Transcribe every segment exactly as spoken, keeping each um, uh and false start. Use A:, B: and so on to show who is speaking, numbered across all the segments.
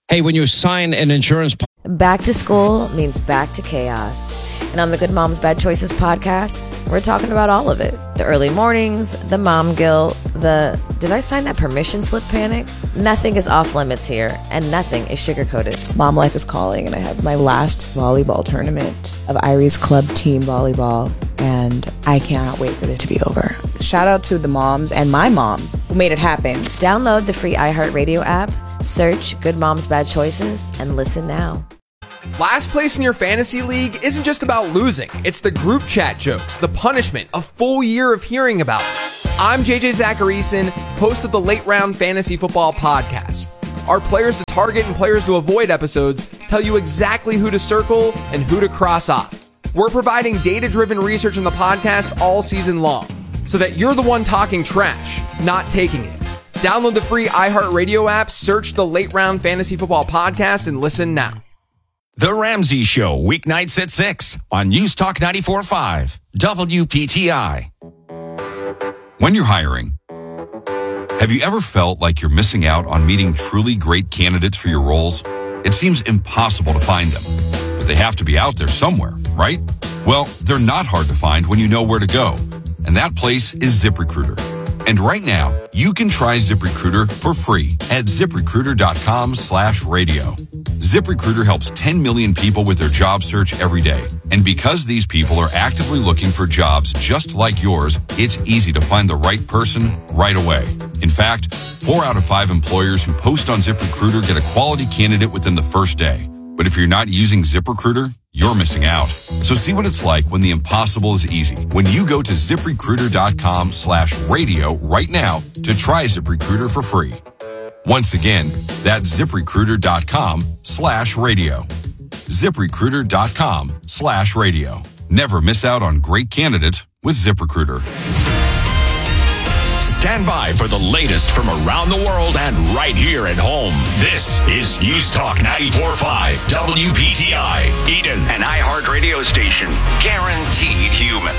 A: Hey, when you sign an insurance policy...
B: Back to school means back to chaos. And on the Good Moms Bad Choices podcast, we're talking about all of it. The early mornings, the mom guilt, the did I sign that permission slip panic? Nothing is off limits here, and nothing is sugar-coated.
C: Mom life is calling, and I have my last volleyball tournament of Irie's Club Team Volleyball, and I cannot wait for it to be over. Shout out to the moms and my mom who made it happen.
B: Download the free iHeartRadio app, search Good Moms Bad Choices, and listen now.
D: Last place in your fantasy league isn't just about losing. It's the group chat jokes, the punishment, a full year of hearing about it. I'm J J Zacharyson, host of the Late Round Fantasy Football Podcast. Our players to target and players to avoid episodes tell you exactly who to circle and who to cross off. We're providing data-driven research in the podcast all season long, so that you're the one talking trash, not taking it. Download the free iHeartRadio app, search the Late Round Fantasy Football Podcast, and listen now.
E: The Ramsey Show, weeknights at six on News Talk ninety-four point five, W P T I.
F: When you're hiring, have you ever felt like you're missing out on meeting truly great candidates for your roles? It seems impossible to find them, but they have to be out there somewhere, right? Well, they're not hard to find when you know where to go, and that place is ZipRecruiter. And right now, you can try ZipRecruiter for free at ZipRecruiter.com slash radio. ZipRecruiter helps ten million people with their job search every day. And because these people are actively looking for jobs just like yours, it's easy to find the right person right away. In fact, four out of five employers who post on ZipRecruiter get a quality candidate within the first day. But if you're not using ZipRecruiter, you're missing out. So see what it's like when the impossible is easy. When you go to ZipRecruiter.com slash radio right now to try ZipRecruiter for free. Once again, that's ZipRecruiter.com slash radio. ZipRecruiter.com slash radio. Never miss out on great candidates with ZipRecruiter.
E: Stand by for the latest from around the world and right here at home. This is News Talk ninety-four point five, W P T I, Eden, an iHeart radio station. Guaranteed human.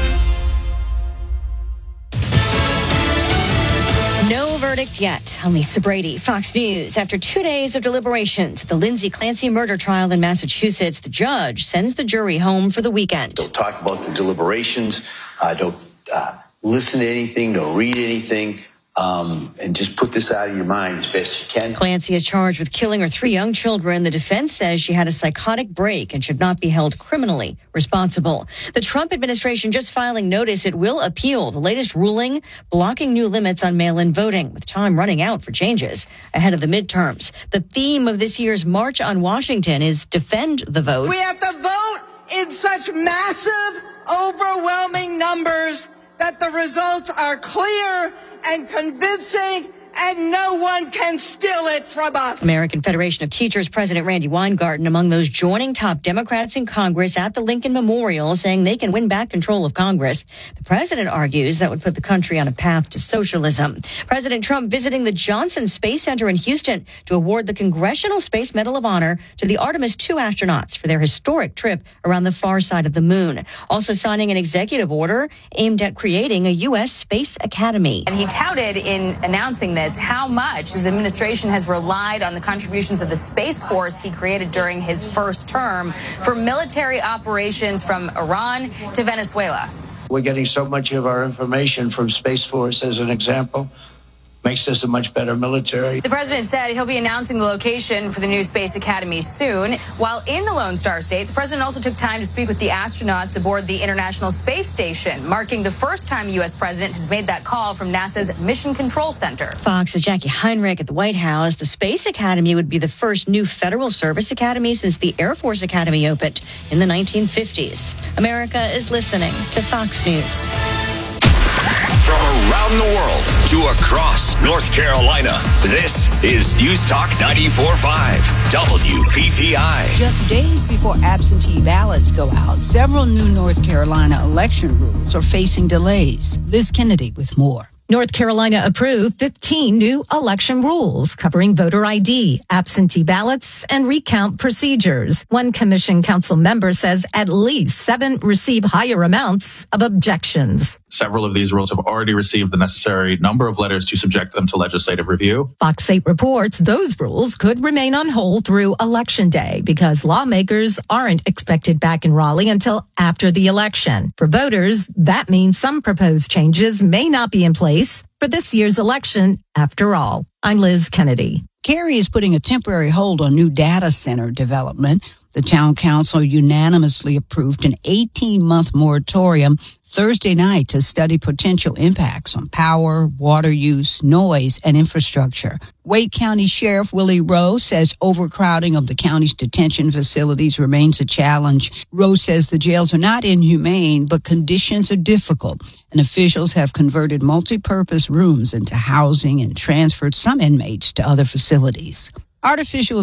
G: No verdict yet on Lisa Brady. Fox News. After two days of deliberations at the Lindsay Clancy murder trial in Massachusetts, the judge sends the jury home for the weekend.
H: Don't talk about the deliberations. Uh, don't uh, listen to anything. Don't read anything. Um, and just put this out of your mind as best you can.
G: Clancy is charged with killing her three young children. The defense says she had a psychotic break and should not be held criminally responsible. The Trump administration just filing notice it will appeal the latest ruling blocking new limits on mail-in voting, with time running out for changes ahead of the midterms. The theme of this year's March on Washington is Defend the Vote.
I: We have to vote in such massive, overwhelming numbers that the results are clear and convincing, and no one can steal it from us.
G: American Federation of Teachers President Randy Weingarten among those joining top Democrats in Congress at the Lincoln Memorial, saying they can win back control of Congress. The president argues that would put the country on a path to socialism. President Trump visiting the Johnson Space Center in Houston to award the Congressional Space Medal of Honor to the Artemis two astronauts for their historic trip around the far side of the moon. Also signing an executive order aimed at creating a U S Space Academy.
J: And he touted in announcing this how much his administration has relied on the contributions of the Space Force he created during his first term for military operations from Iran to Venezuela.
K: We're getting so much of our information from Space Force, as an example. Makes us a much better military.
J: The president said he'll be announcing the location for the new Space Academy soon. While in the Lone Star State, the president also took time to speak with the astronauts aboard the International Space Station, marking the first time a U S president has made that call from NASA's Mission Control Center.
G: Fox's Jackie Heinrich at the White House. The Space Academy would be the first new federal service academy since the Air Force Academy opened in the nineteen fifties. America is listening to Fox News.
E: From around the world to across North Carolina, this is News Talk ninety-four point five, W P T I.
L: Just days before absentee ballots go out, several new North Carolina election rules are facing delays. Liz Kennedy with more.
M: North Carolina approved fifteen new election rules covering voter I D, absentee ballots, and recount procedures. One commission council member says at least seven receive higher amounts of objections.
N: Several of these rules have already received the necessary number of letters to subject them to legislative review.
M: Fox eight reports those rules could remain on hold through Election Day because lawmakers aren't expected back in Raleigh until after the election. For voters, that means some proposed changes may not be in place for this year's election after all. I'm Liz Kennedy.
L: Cary is putting a temporary hold on new data center development. The town council unanimously approved an eighteen-month moratorium Thursday night to study potential impacts on power, water use, noise, and infrastructure. Wake County Sheriff Willie Rowe says overcrowding of the county's detention facilities remains a challenge. Rowe says the jails are not inhumane, but conditions are difficult, and officials have converted multi-purpose rooms into housing and transferred some inmates to other facilities. Artificial